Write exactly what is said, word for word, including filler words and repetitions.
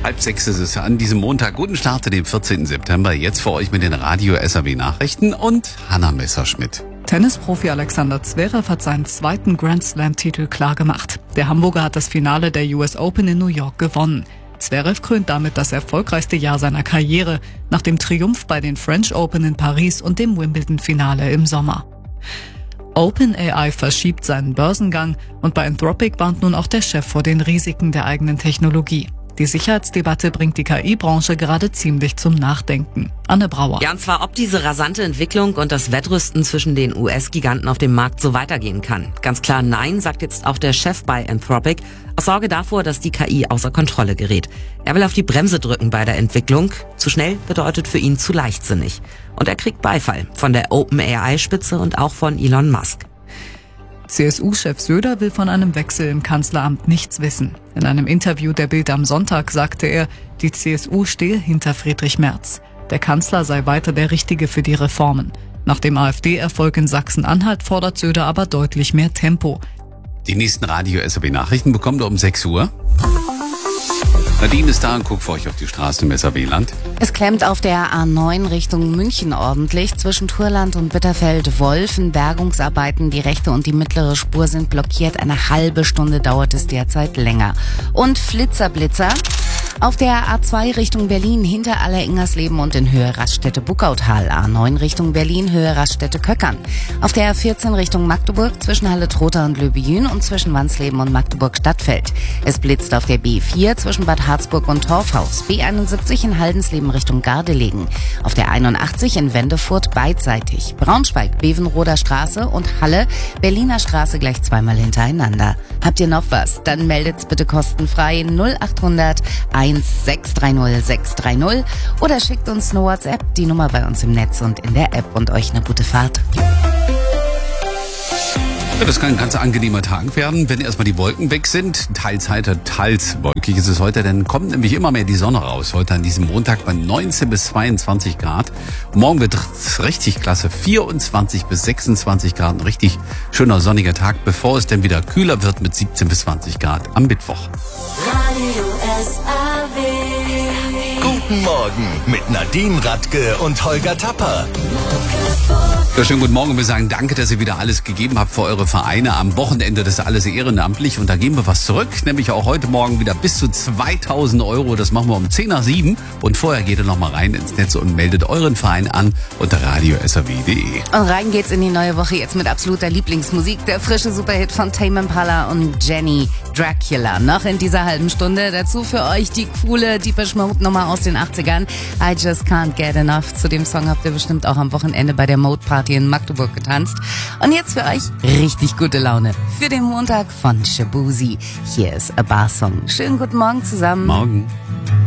Halb sechs ist es an diesem Montag. Guten Start, den vierzehnten September. Jetzt für euch mit den Radio S R W Nachrichten und Hanna Messerschmidt. Tennisprofi Alexander Zverev hat seinen zweiten Grand Slam-Titel klargemacht. Der Hamburger hat das Finale der U S Open in New York gewonnen. Zverev krönt damit das erfolgreichste Jahr seiner Karriere nach dem Triumph bei den French Open in Paris und dem Wimbledon-Finale im Sommer. OpenAI verschiebt seinen Börsengang und bei Anthropic warnt nun auch der Chef vor den Risiken der eigenen Technologie. Die Sicherheitsdebatte bringt die K I-Branche gerade ziemlich zum Nachdenken. Anne Brauer. Ja, und zwar, ob diese rasante Entwicklung und das Wettrüsten zwischen den U S-Giganten auf dem Markt so weitergehen kann. Ganz klar nein, sagt jetzt auch der Chef bei Anthropic, aus Sorge davor, dass die K I außer Kontrolle gerät. Er will auf die Bremse drücken bei der Entwicklung. Zu schnell bedeutet für ihn zu leichtsinnig. Und er kriegt Beifall von der OpenAI-Spitze und auch von Elon Musk. C S U-Chef Söder will von einem Wechsel im Kanzleramt nichts wissen. In einem Interview der Bild am Sonntag sagte er, die C S U stehe hinter Friedrich Merz. Der Kanzler sei weiter der Richtige für die Reformen. Nach dem AfD-Erfolg in Sachsen-Anhalt fordert Söder aber deutlich mehr Tempo. Die nächsten Radio S R W Nachrichten bekommt ihr um sechs Uhr. Nadine ist da und guckt für euch auf die Straßen im S R W-Land. Es klemmt auf der A neun Richtung München ordentlich. Zwischen Turland und Bitterfeld-Wolfen Bergungsarbeiten. Die rechte und die mittlere Spur sind blockiert. Eine halbe Stunde dauert es derzeit länger. Und Flitzer-Blitzer. Auf der A zwei Richtung Berlin hinter Aller-Ingersleben und in Höhe Raststätte-Buckautal. A neun Richtung Berlin, Höhe Raststätte-Köckern. Auf der A vierzehn Richtung Magdeburg zwischen Halle-Trotha und Löbejün und zwischen Wansleben und Magdeburg-Stadtfeld. Es blitzt auf der B vier zwischen Bad Harzburg und Torfhaus. B einundsiebzig in Haldensleben Richtung Gardelegen. Auf der einundachtzig in Wendefurt beidseitig. Braunschweig, Bevenroder Straße und Halle, Berliner Straße gleich zweimal hintereinander. Habt ihr noch was? Dann meldet's bitte kostenfrei null achthundert sechs drei null sechs drei null oder schickt uns eine WhatsApp, die Nummer bei uns im Netz und in der App und euch eine gute Fahrt. Ja, das kann ein ganz angenehmer Tag werden, wenn erstmal die Wolken weg sind. Teils heiter, teils wolkig ist es heute, dann kommt nämlich immer mehr die Sonne raus. Heute an diesem Montag bei neunzehn bis zweiundzwanzig Grad. Morgen wird es richtig klasse, vierundzwanzig bis sechsundzwanzig Grad. Ein richtig schöner sonniger Tag, bevor es dann wieder kühler wird mit siebzehn bis zwanzig Grad am Mittwoch. Radio S R W. Guten Morgen mit Nadine Radke und Holger Tapper. Ja, schönen guten Morgen. Wir sagen danke, dass ihr wieder alles gegeben habt für eure Vereine. Am Wochenende, das ist alles ehrenamtlich. Und da geben wir was zurück. Nämlich auch heute Morgen wieder bis zu zweitausend Euro. Das machen wir um zehn nach sieben. Und vorher geht ihr noch mal rein ins Netz und meldet euren Verein an unter radio s r w punkt d e. Und rein geht's in die neue Woche jetzt mit absoluter Lieblingsmusik. Der frische Superhit von Tame Impala und Jenny, Dracula. Noch in dieser halben Stunde. Dazu für euch die coole Deepish Mode Nummer aus den achtzigern. I Just Can't Get Enough. Zu dem Song habt ihr bestimmt auch am Wochenende bei der Mode Party in Magdeburg getanzt. Und jetzt für euch richtig gute Laune. Für den Montag von Shabuzi. Hier ist A Bar Song. Schönen guten Morgen zusammen. Morgen.